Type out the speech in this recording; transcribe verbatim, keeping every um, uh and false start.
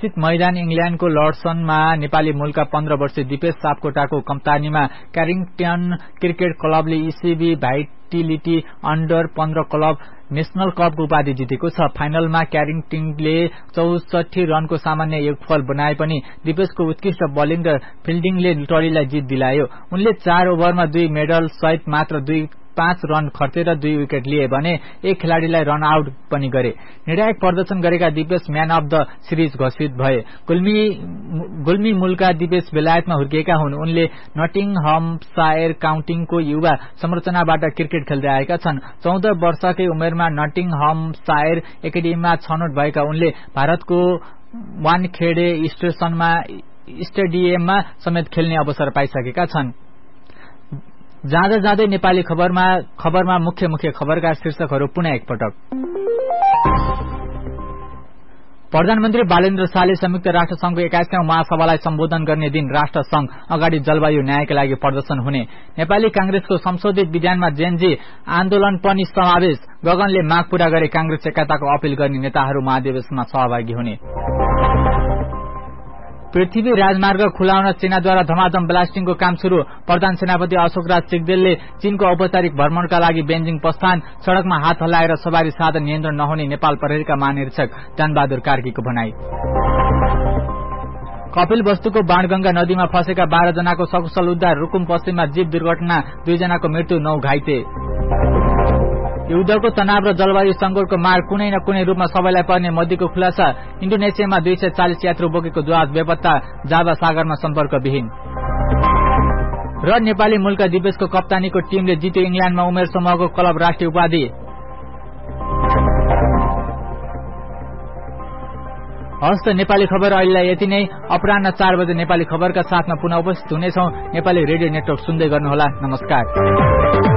स्थित मैदान इङ्ल्याण्डको लर्डसनमा नेपाली मूलका पन्ध्र वर्षीय दिपेश सापकोटाको कप्तानीमा क्यारिङटन क्रिकेट क्लबले ईसीबी भाइटिलिटी अन्डर पन्ध्र क्लब नेशनल कपको उपाधि जितेको छ। फाइनलमा क्यारिङटनले चौसठी रनको सामान्य योगफल बनाए पनि दिपेशको उत्कृष्ट बलिङ र फिल्डिङले टोलीलाई जित दिलायो। उनले चार ओभरमा दुई मेडल सहित मात्र दुई पाँच रन खर्चेर दुई विकेट लिए भने एक खेलाड़ीलाई रन आउट पनि गरे। निर्णायक प्रदर्शन गरेका Dipesh man of the series घोषित भए। गुल्मी गुल्मी मूलका दिपेश बेलायतमा हुर्किएका हुन्। उनले नटिङहमशायर काउन्टीको युवा संरचनाबाट क्रिकेट खेल्दै आएका छन्। चौध वर्षकै उमेरमा नटिङहमशायर एकाडेमीमा छनौट भएका उनले भारतको वानखेडे स्टेशनमा स्टेडियममा समेत खेल्ने अवसर पाइसकेका छन्। जाँदा जाँदै नेपाली खबरमा खबरमा मुख्य मुख्य खबरका शीर्षकहरू पुनः एकपटक। प्रधानमन्त्री बालेन्द्र शाहले संयुक्त राष्ट्र संघको एक्काइसौं महासभालाई सम्बोधन गर्ने दिन राष्ट्र संघ अगाडि जलवायु न्यायका लागि प्रदर्शन हुने। नेपाली कांग्रेसको संशोधित विधानमा जेनजी आन्दोलन पनि समावेश। गगनले माग पूरा गरे कांग्रेस एकताको अपील गर्ने नेताहरू महाधिवेशनमा सहभागी हुने। पृथ्वी राजमार्ग खुलाउन चीनद्वारा धमाधम ब्लास्टिङको काम शुरू। प्रधान सेनापति अशोकराज सिग्देलले चीनको औपचारिक भ्रमणका लागि बेजिङ प्रस्थान। सड़कमा हात हल्लाएर सवारी साधन नियन्त्रण नहुने नेपाल प्रहरीका महानिरीक्षक जानबहादुर कार्कीको भनाई। कपिल वस्तुको बाणगंगा नदीमा फँसेका बाह्र जनाको सकुशल उद्धार। रुकुम पश्चिममा जीव दुर्घटना, दुईजनाको मृत्यु, नौ घाइते। युद्धको तनाव र जलवायु संकटको मार कुनै न कुनै रूपमा सबैलाई पर्ने मोदीको खुलासा। इन्डोनेसियामा दुई सय चालिस यात्रु बोकेको जहाज बेपत्ता, जाभा सागरमा सम्पर्कविहीन। र नेपाली मूलका दिपेशको कप्तानीको टीमले जित्यो इङ्ल्याण्डमा उमेर समूहको क्लब राष्ट्रिय उपाधि। हस्त नेपाली खबर अहिलेलाई यति नै। अपराह्न चार बजे नेपाली खबरका साथमा पुनः उपस्थित हुनेछौं। नेपाली रेडियो नेटवर्क सुन्दै गर्नुहोला। नमस्कार।